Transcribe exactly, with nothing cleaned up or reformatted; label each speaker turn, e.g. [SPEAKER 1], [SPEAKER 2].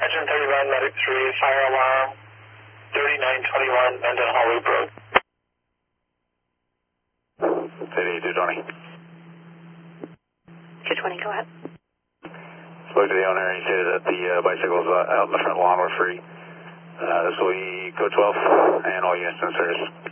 [SPEAKER 1] Engine thirty-one, Medic three, fire alarm, thirty-nine twenty-one, Mendenhall Loop Road.
[SPEAKER 2] City two twenty.
[SPEAKER 3] two twenty, go ahead.
[SPEAKER 2] Spoke to the owner, he stated that the uh, bicycles uh, out in the front lawn were free. Uh, this will be code twelve, and all units in service.